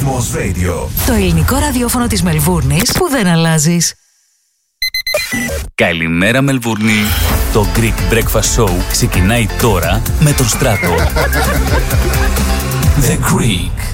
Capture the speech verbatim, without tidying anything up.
Ρυθμός Radio. Το ελληνικό ραδιόφωνο της Μελβούρνης που δεν αλλάζεις. Καλημέρα Μελβούρνη. Το Greek Breakfast Show ξεκινάει τώρα με τον Στράτο. The Greek